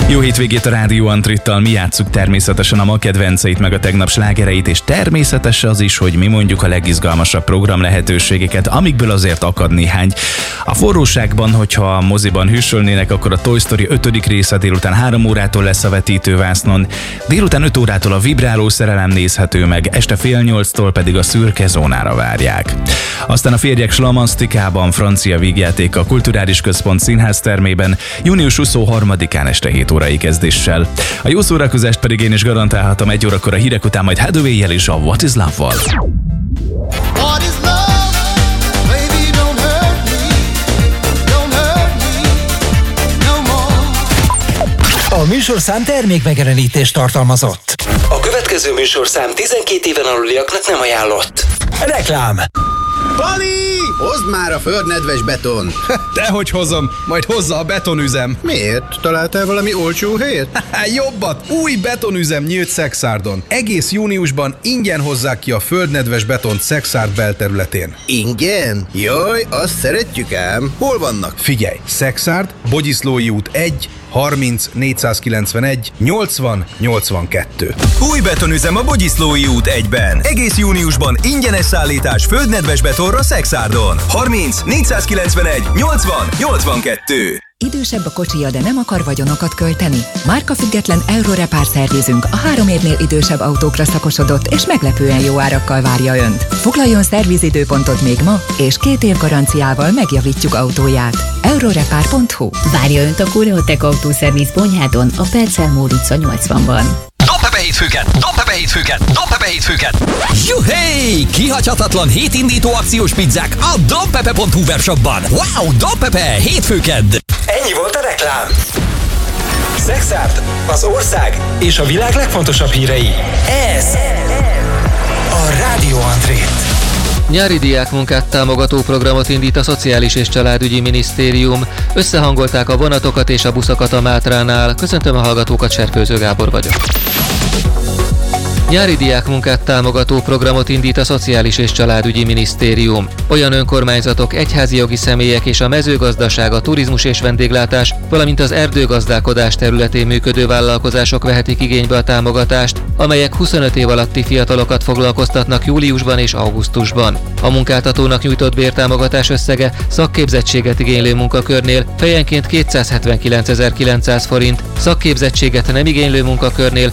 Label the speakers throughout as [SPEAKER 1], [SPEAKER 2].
[SPEAKER 1] Jó hétvégét a Rádió Antrittal, mi játsszuk természetesen a ma kedvenceit, meg a tegnap slágereit, és természetes az is, hogy mi mondjuk a legizgalmasabb program lehetőségeket, amikből azért akad néhány. A forróságban, hogyha a moziban hűsölnének, akkor a Toy Story 5. része délután 3 órától lesz a vetítővásznon, délután 5 órától a Vibráló szerelem nézhető meg, este fél 8-tól pedig a Szürke zónára várják. Aztán a Férjek slamasztikában francia vígjáték a Kulturális Központ színháztermében június 23-án este 7 órai kezdéssel. A jó szórakozást pedig én is garantálhatom 1 órakor a hírek után, majd Hathaway-jel is a What is Love-val.
[SPEAKER 2] A műsorszám termékmegjelenítést tartalmazott.
[SPEAKER 3] A következő műsorszám 12 éven aluliaknak nem ajánlott.
[SPEAKER 2] Reklám.
[SPEAKER 4] Pali! Hozd már a földnedves beton!
[SPEAKER 5] Dehogy hozom, majd hozza a betonüzem.
[SPEAKER 4] Miért? Találtál valami olcsó helyet?
[SPEAKER 5] Jobbat! Új betonüzem nyílt Szexárdon. Egész júniusban ingyen hozzák ki a földnedves betont Szexárd belterületén.
[SPEAKER 4] Ingyen? Jaj, azt szeretjük ám. Hol vannak?
[SPEAKER 5] Figyelj! Szexárd, Bogyiszlói út 1, 30 491 80 82.
[SPEAKER 6] Új betonüzem a Bogyiszlói út 1-ben. Egész júniusban ingyenes szállítás földnedves betonra Szexárdon. 30 491 80 82.
[SPEAKER 7] Idősebb a kocsija, de nem akar vagyonokat költeni? Márkafüggetlen Eurorepár szervizünk a 3 évnél idősebb autókra szakosodott és meglepően jó árakkal várja Önt. Foglaljon szervizidőpontot még ma, és 2 év garanciával megjavítjuk autóját. Eurorepár.hu.
[SPEAKER 8] Várja Önt a Kureotek autószerviz Bonyhádon, a Percel Mórica 80-ban.
[SPEAKER 6] Dobbe be hétfőket! Juhé! Kihagyhatatlan hétindító akciós pizzák a dobpepe.hu webshopban. Wow, Dobpepe, hétfőkedd!
[SPEAKER 3] Ennyi volt a reklám. Szexárd, az ország és a világ legfontosabb hírei. Ez a Rádió Antrit.
[SPEAKER 9] Nyári diákmunkát támogató programot indít a Szociális és Családügyi Minisztérium. Összehangolták a vonatokat és a buszokat a Mátránál. Köszöntöm a hallgatókat, Serfőző Gábor vagyok. Nyári diákmunkát támogató programot indít a Szociális és Családügyi Minisztérium. Olyan önkormányzatok, egyházi jogi személyek és a mezőgazdaság, a turizmus és vendéglátás, valamint az erdőgazdálkodás területén működő vállalkozások vehetik igénybe a támogatást, amelyek 25 év alatti fiatalokat foglalkoztatnak júliusban és augusztusban. A munkáltatónak nyújtott bértámogatás összege szakképzettséget igénylő munkakörnél fejenként 279.900 forint, szakképzettséget nem igénylő munkakörnél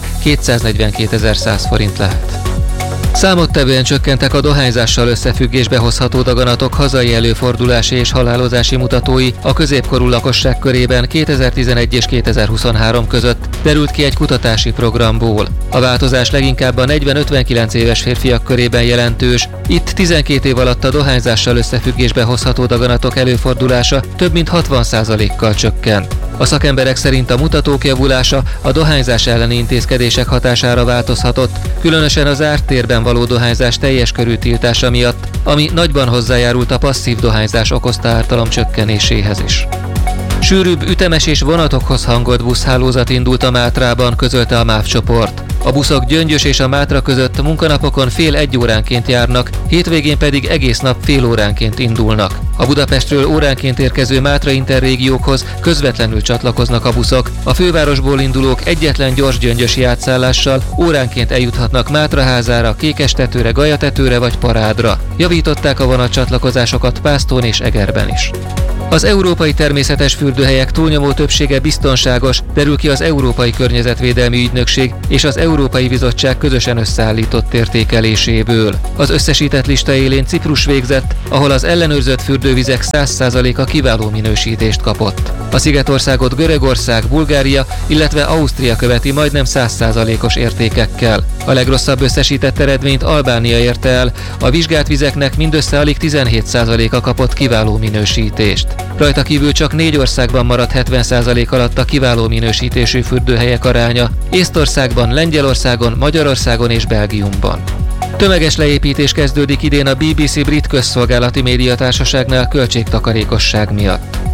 [SPEAKER 9] 242.100 forint lehet. Számottevően csökkentek a dohányzással összefüggésbe hozható daganatok hazai előfordulási és halálozási mutatói a középkorú lakosság körében 2011 és 2023 között, derült ki egy kutatási programból. A változás leginkább a 40-59 éves férfiak körében jelentős, itt 12 év alatt a dohányzással összefüggésbe hozható daganatok előfordulása több mint 60%-kal csökkent. A szakemberek szerint a mutatók javulása a dohányzás elleni intézkedések hatására változhatott, különösen az zárt térben való dohányzás teljes körű tiltása miatt, ami nagyban hozzájárult a passzív dohányzás okozta ártalom csökkenéséhez is. Sűrűbb, ütemes és vonatokhoz hangolt buszhálózat indult a Mátrában, közölte a MÁV csoport. A buszok Gyöngyös és a Mátra között munkanapokon fél 1 óránként járnak, hétvégén pedig egész nap fél óránként indulnak. A Budapestről óránként érkező Mátra interrégiókhoz közvetlenül csatlakoznak a buszok. A fővárosból indulók egyetlen gyors gyöngyösi átszállással óránként eljuthatnak Mátraházára, Kékestetőre, Galyatetőre vagy Parádra. Javították a vonatcsatlakozásokat Pásztón és Egerben is. Az európai természetes fürdőhelyek túlnyomó többsége biztonságos, derül ki az Európai Környezetvédelmi Ügynökség és az Európai Bizottság közösen összeállított értékeléséből. Az összesített lista élén Ciprus végzett, ahol az ellenőrzött fürdővizek 100%-a kiváló minősítést kapott. A szigetországot Görögország, Bulgária, illetve Ausztria követi majdnem 100%-os értékekkel. A legrosszabb összesített eredményt Albánia érte el, a vizsgált vizeknek mindössze alig 17%-a kapott kiváló minősítést. Rajta kívül csak 4 országban maradt 70% alatt a kiváló minősítésű fürdőhelyek aránya: Észtországban, Lengyelországon, Magyarországon és Belgiumban. Tömeges leépítés kezdődik idén a BBC brit közszolgálati médiatársaságnál költségtakarékosság miatt.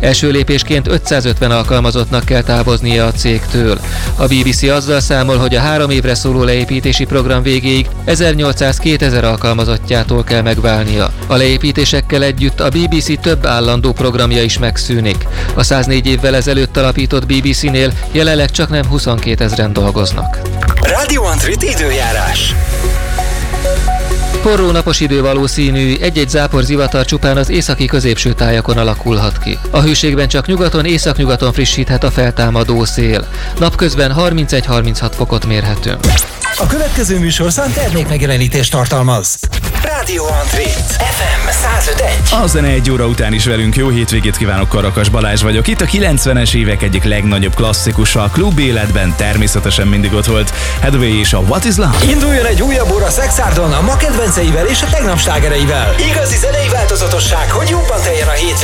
[SPEAKER 9] Első lépésként 550 alkalmazottnak kell távoznia a cégtől. A BBC azzal számol, hogy a 3 évre szóló leépítési program végéig 1800-2000 alkalmazottjától kell megválnia. A leépítésekkel együtt a BBC több állandó programja is megszűnik. A 104 évvel ezelőtt alapított BBC-nél jelenleg csaknem 22 000-en dolgoznak.
[SPEAKER 3] Radio Antrit időjárás.
[SPEAKER 9] Forró napos idő valószínű, egy-egy zápor zivatar csupán az északi középső tájakon alakulhat ki. A hőségben csak nyugaton, északnyugaton frissíthet a feltámadó szél. Napközben 31-36 fokot mérhetünk.
[SPEAKER 2] A következő műsorszám termékmegjelenítést tartalmaz.
[SPEAKER 3] Radio Antrit FM 105.1.
[SPEAKER 1] A zene 1 óra után is velünk. Jó hétvégét kívánok, Karakas Balázs vagyok. Itt a 90-es évek egyik legnagyobb klasszikusa, a klub életben természetesen mindig ott volt. Hathaway és a What is Love.
[SPEAKER 2] Induljon egy újabb óra Szexárdon a ma kedvenceivel és a tegnap slágereivel.
[SPEAKER 3] Igazi zenei változatosság, hogy jobban teljen a hétvégén.